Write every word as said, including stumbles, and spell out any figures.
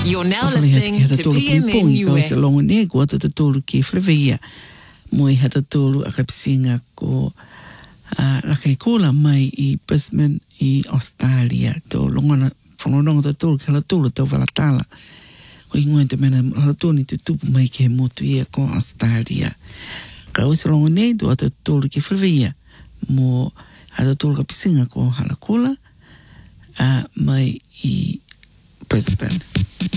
You're now listening to P M N U E. Ko longo ne ko to tolu ki flevia. Moi hata tolu a kapsinga ko la kai kula mai I Brisbane I Australia to longo na fononong to tolu kala tolu to valatala. Ko ingoi te mena la toni te tupu mai ke motu ia ko Australia. Ka o se longo ne do to tolu ki flevia. Mo hata tolu kapsinga ko hala kula a mai I Brisbane.